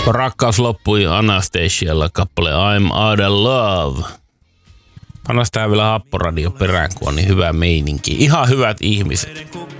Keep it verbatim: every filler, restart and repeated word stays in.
Rakkaus loppui Anastasialla kappale I'm Out of Love. Panas tää vielä Happoradio perään, kun on niin hyvä meininki. Ihan hyvät ihmiset.